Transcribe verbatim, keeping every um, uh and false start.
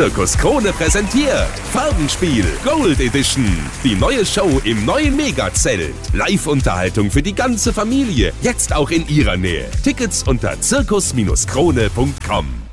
Zirkus Krone präsentiert Farbenspiel Gold Edition. Die neue Show im neuen Megazelt. Live-Unterhaltung für die ganze Familie. Jetzt auch in ihrer Nähe. Tickets unter zirkus Krone punkt com.